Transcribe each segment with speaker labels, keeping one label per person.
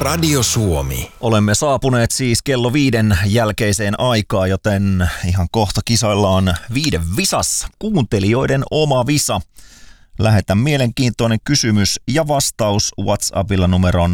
Speaker 1: Radio Suomi.
Speaker 2: Olemme saapuneet siis kello 5 jälkeiseen aikaan, joten ihan kohta kisoillaan 5 visassa. Kuuntelijoiden oma visa. Lähetä mielenkiintoinen kysymys ja vastaus WhatsAppilla numeroon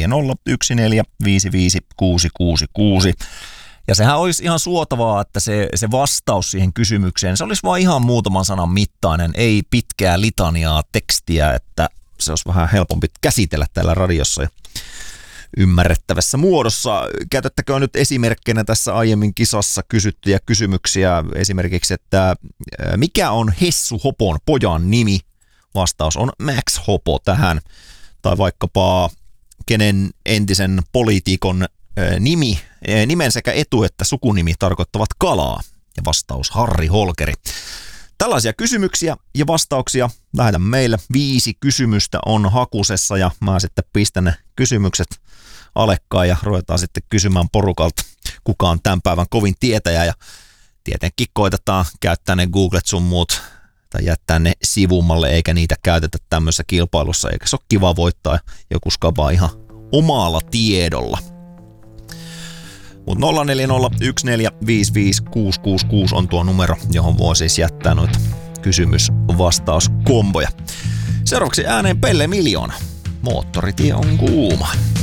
Speaker 2: 0401455666. Ja sehän olisi ihan suotavaa, että se vastaus siihen kysymykseen, se olisi vain ihan muutaman sanan mittainen, ei pitkää litaniaa tekstiä, että se olisi vähän helpompi käsitellä täällä radiossa ja ymmärrettävässä muodossa. Käytettäkö nyt esimerkkinä tässä aiemmin kisassa kysyttyjä kysymyksiä, esimerkiksi, että mikä on Hessu Hopon pojan nimi? Vastaus on Max Hopo tähän. Tai vaikkapa kenen entisen poliitikon nimen sekä etu- että sukunimi tarkoittavat kalaa. Ja vastaus Harri Holkeri. Tällaisia kysymyksiä ja vastauksia lähetä meille. 5 kysymystä on hakusessa ja mä sitten pistän ne kysymykset alekkaan ja ruvetaan sitten kysymään porukalta, kuka on tämän päivän kovin tietäjä. Ja tietenkin koitetaan käyttää ne Googlet sun muut tai jättää ne sivummalle, eikä niitä käytetä tämmöisessä kilpailussa, eikä se ole kiva voittaa joku skaba ihan omalla tiedolla. Mutta 0401455666 on tuo numero, johon voi siis jättää noita kysymys-vastauskomboja. Seuraavaksi ääneen Pelle Miljoona. Moottoritie on kuuma.